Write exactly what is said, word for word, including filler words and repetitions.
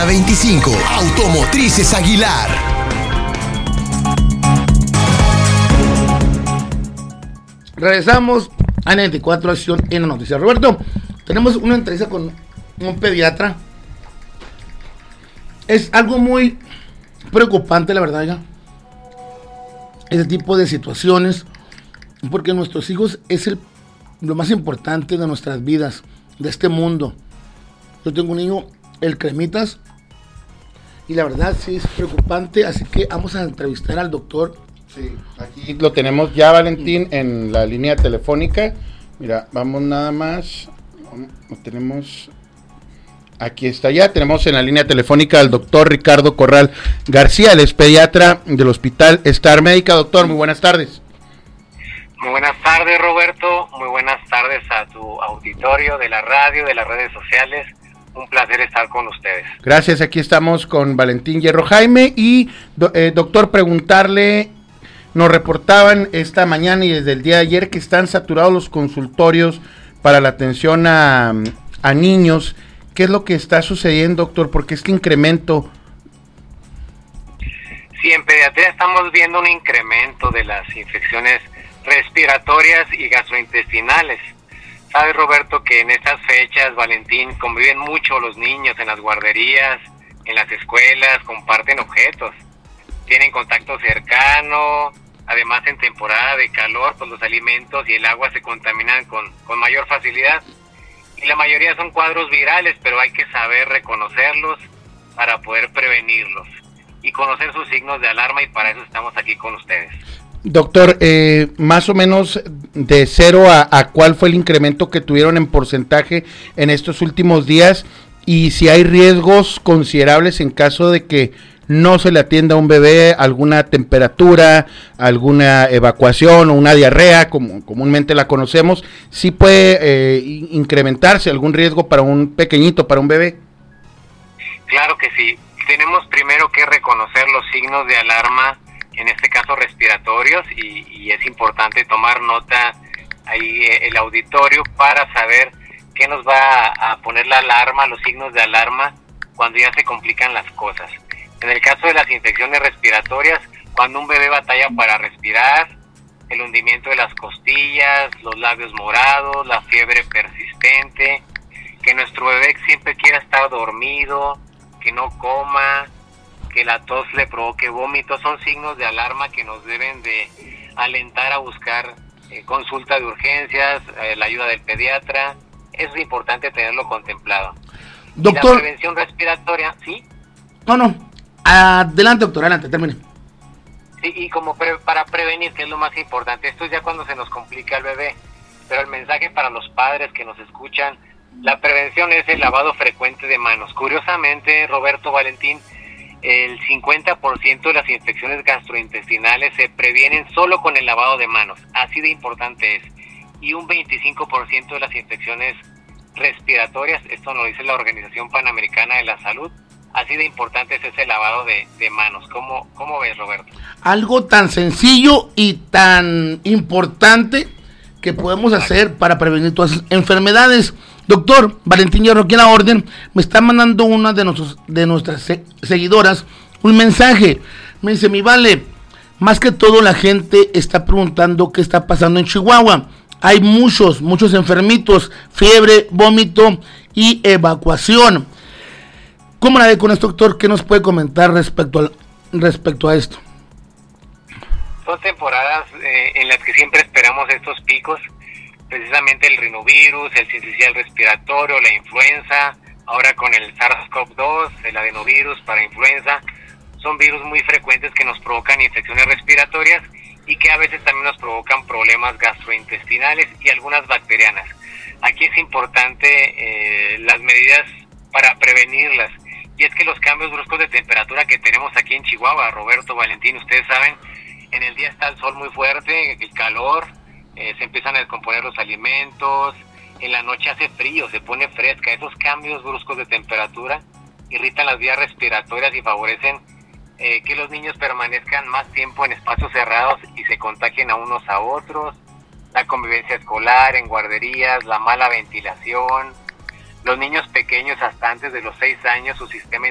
treinta veinticinco. Automotrices Aguilar. Regresamos a noventa y cuatro Acción en la noticia. Roberto, tenemos una entrevista con un pediatra. Es algo muy preocupante, la verdad, ya. Ese tipo de situaciones, porque nuestros hijos es el, lo más importante de nuestras vidas, de este mundo. Yo tengo un hijo, el Cremitas, y la verdad sí es preocupante, así que vamos a entrevistar al doctor. Sí, aquí lo tenemos ya, Valentín, en la línea telefónica. Mira, vamos nada más, lo tenemos... Aquí está ya, tenemos en la línea telefónica al doctor Ricardo Corral García, él es pediatra del Hospital Star Médica. Doctor, muy buenas tardes. Muy buenas tardes, Roberto, muy buenas tardes a tu auditorio de la radio, de las redes sociales, un placer estar con ustedes. Gracias, aquí estamos con Valentín Hierro Jaime y do, eh, doctor, preguntarle, nos reportaban esta mañana y desde el día de ayer que están saturados los consultorios para la atención a, a niños. ¿Qué es lo que está sucediendo, doctor? ¿Por qué este incremento? Sí, en pediatría estamos viendo un incremento de las infecciones respiratorias y gastrointestinales. Sabes, Roberto, que en estas fechas, Valentín, conviven mucho los niños en las guarderías, en las escuelas, comparten objetos, tienen contacto cercano, además en temporada de calor, pues los alimentos y el agua se contaminan con, con mayor facilidad. Y la mayoría son cuadros virales, pero hay que saber reconocerlos para poder prevenirlos y conocer sus signos de alarma, y para eso estamos aquí con ustedes. Doctor, eh, más o menos de cero a, a cuál fue el incremento que tuvieron en porcentaje en estos últimos días, y si hay riesgos considerables en caso de que no se le atienda a un bebé, alguna temperatura, alguna evacuación o una diarrea, como comúnmente la conocemos, ¿sí puede eh, incrementarse algún riesgo para un pequeñito, para un bebé? Claro que sí. Tenemos primero que reconocer los signos de alarma, en este caso respiratorios, y, y es importante tomar nota ahí el auditorio para saber qué nos va a poner la alarma, los signos de alarma, cuando ya se complican las cosas. En el caso de las infecciones respiratorias, cuando un bebé batalla para respirar, el hundimiento de las costillas, los labios morados, la fiebre persistente, que nuestro bebé siempre quiera estar dormido, que no coma, que la tos le provoque vómitos, son signos de alarma que nos deben de alentar a buscar eh, consulta de urgencias, eh, la ayuda del pediatra. Eso es importante tenerlo contemplado. Doctor. Y la prevención respiratoria, ¿sí? No, no. Adelante, doctor, adelante, termine. Sí, y como pre- para prevenir, que es lo más importante, esto es ya cuando se nos complica el bebé, pero el mensaje para los padres que nos escuchan, la prevención es el lavado frecuente de manos. Curiosamente, Roberto, Valentín, el cincuenta por ciento de las infecciones gastrointestinales se previenen solo con el lavado de manos, así de importante es, y un veinticinco por ciento de las infecciones respiratorias, esto nos dice la Organización Panamericana de la Salud, así de importante es ese lavado de, de manos. ¿Cómo, ¿Cómo ves, Roberto? Algo tan sencillo y tan importante que podemos hacer para prevenir todas esas enfermedades. Doctor Valentín Hierro, aquí en la orden, me está mandando una de, nuestros, de nuestras se- seguidoras un mensaje. Me dice, mi vale, más que todo la gente está preguntando qué está pasando en Chihuahua. Hay muchos, muchos enfermitos, fiebre, vómito y evacuación. ¿Cómo la ve con esto, doctor? ¿Qué nos puede comentar respecto a, respecto a esto? Son temporadas eh, en las que siempre esperamos estos picos, precisamente el rinovirus, el sincicial respiratorio, la influenza, ahora con el SARS-CoV dos, el adenovirus para influenza, son virus muy frecuentes que nos provocan infecciones respiratorias y que a veces también nos provocan problemas gastrointestinales y algunas bacterianas. Aquí es importante eh, las medidas para prevenirlas. Y es que los cambios bruscos de temperatura que tenemos aquí en Chihuahua, Roberto, Valentín, ustedes saben, en el día está el sol muy fuerte, el calor, eh, se empiezan a descomponer los alimentos, en la noche hace frío, se pone fresca. Esos cambios bruscos de temperatura irritan las vías respiratorias y favorecen eh, que los niños permanezcan más tiempo en espacios cerrados y se contagien a unos a otros. La convivencia escolar en guarderías, la mala ventilación. Los niños pequeños hasta antes de los seis años, su sistema